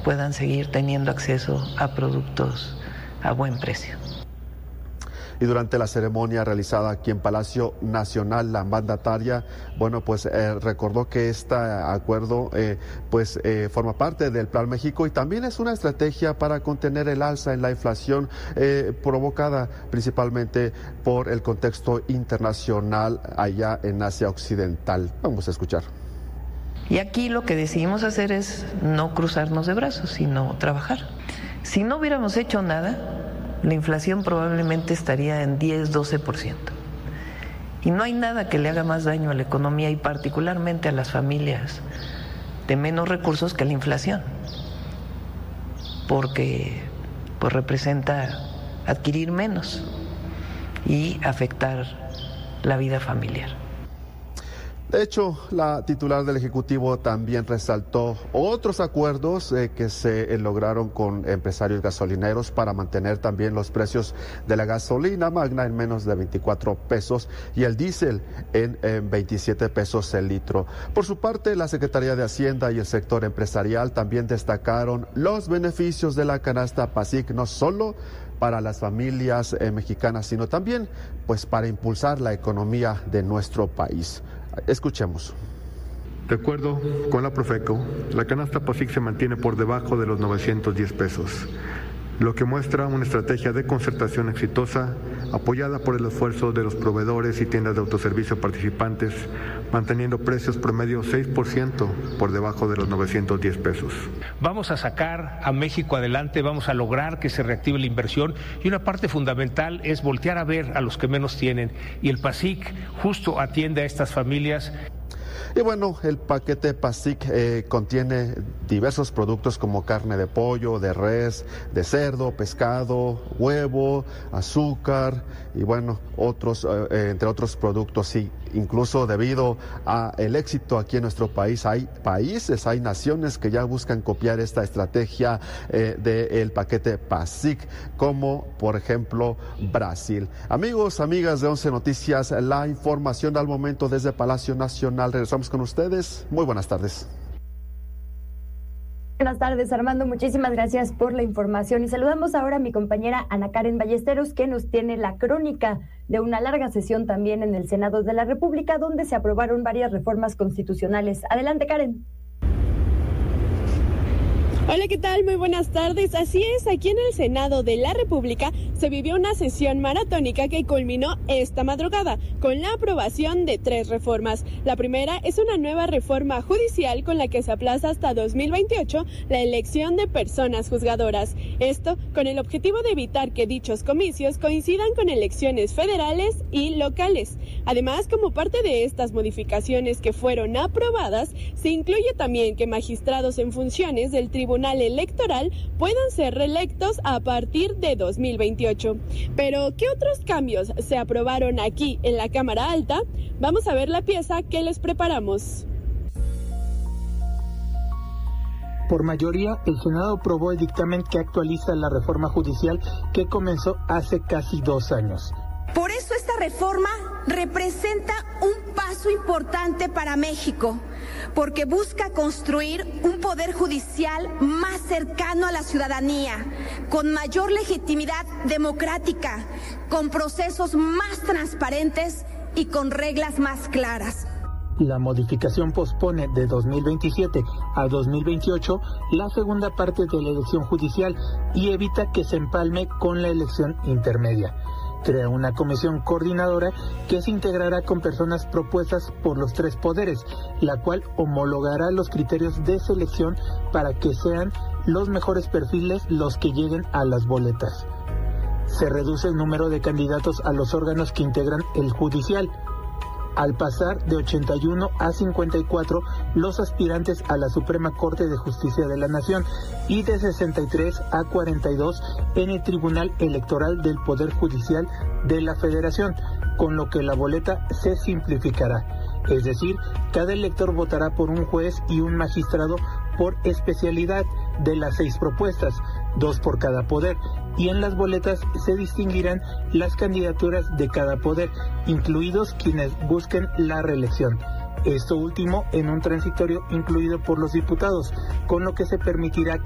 puedan seguir teniendo acceso a productos a buen precio. Y durante la ceremonia realizada aquí en Palacio Nacional, la mandataria, recordó que este acuerdo, forma parte del Plan México y también es una estrategia para contener el alza en la inflación provocada principalmente por el contexto internacional allá en Asia Occidental. Vamos a escuchar. Y aquí lo que decidimos hacer es no cruzarnos de brazos, sino trabajar. Si no hubiéramos hecho nada, la inflación probablemente estaría en 10-12%. Y no hay nada que le haga más daño a la economía y particularmente a las familias de menos recursos que la inflación, porque pues representa adquirir menos y afectar la vida familiar. De hecho, la titular del Ejecutivo también resaltó otros acuerdos que se lograron con empresarios gasolineros para mantener también los precios de la gasolina magna en menos de 24 pesos y el diésel en 27 pesos el litro. Por su parte, la Secretaría de Hacienda y el sector empresarial también destacaron los beneficios de la canasta PASIC, no solo para las familias mexicanas, sino también para impulsar la economía de nuestro país. Escuchemos. De acuerdo con la Profeco, la canasta PASIC se mantiene por debajo de los 910 pesos, lo que muestra una estrategia de concertación exitosa, apoyada por el esfuerzo de los proveedores y tiendas de autoservicio participantes, manteniendo precios promedio 6% por debajo de los 910 pesos. Vamos a sacar a México adelante, vamos a lograr que se reactive la inversión y una parte fundamental es voltear a ver a los que menos tienen y el PASIC justo atiende a estas familias. Y el paquete PASIC contiene diversos productos como carne de pollo, de res, de cerdo, pescado, huevo, azúcar y otros, entre otros productos. Sí, incluso debido a el éxito aquí en nuestro país, hay naciones que ya buscan copiar esta estrategia del paquete PASIC, como por ejemplo Brasil. Amigos, amigas de 11 Noticias, la información al momento desde Palacio Nacional. Regresamos con ustedes. Muy buenas tardes. Buenas tardes, Armando. Muchísimas gracias por la información. Y saludamos ahora a mi compañera Ana Karen Ballesteros, que nos tiene la crónica de una larga sesión también en el Senado de la República, donde se aprobaron varias reformas constitucionales. Adelante, Karen. Hola, ¿qué tal? Muy buenas tardes. Así es, aquí en el Senado de la República se vivió una sesión maratónica que culminó esta madrugada con la aprobación de 3 reformas. La primera es una nueva reforma judicial con la que se aplaza hasta 2028 la elección de personas juzgadoras. Esto con el objetivo de evitar que dichos comicios coincidan con elecciones federales y locales. Además, como parte de estas modificaciones que fueron aprobadas, se incluye también que magistrados en funciones del Tribunal Electoral puedan ser reelectos a partir de 2028. Pero, ¿qué otros cambios se aprobaron aquí en la Cámara Alta? Vamos a ver la pieza que les preparamos. Por mayoría, el Senado aprobó el dictamen que actualiza la reforma judicial que comenzó hace casi 2 años. Por eso esta reforma representa un paso importante para México, porque busca construir un poder judicial más cercano a la ciudadanía, con mayor legitimidad democrática, con procesos más transparentes y con reglas más claras. La modificación pospone de 2027 a 2028 la segunda parte de la elección judicial y evita que se empalme con la elección intermedia. Crea una comisión coordinadora que se integrará con personas propuestas por los 3 poderes, la cual homologará los criterios de selección para que sean los mejores perfiles los que lleguen a las boletas. Se reduce el número de candidatos a los órganos que integran el judicial, al pasar de 81 a 54 los aspirantes a la Suprema Corte de Justicia de la Nación y de 63 a 42 en el Tribunal Electoral del Poder Judicial de la Federación, con lo que la boleta se simplificará. Es decir, cada elector votará por un juez y un magistrado por especialidad de las 6 propuestas, 2 por cada poder, y en las boletas se distinguirán las candidaturas de cada poder, incluidos quienes busquen la reelección. Esto último en un transitorio incluido por los diputados, con lo que se permitirá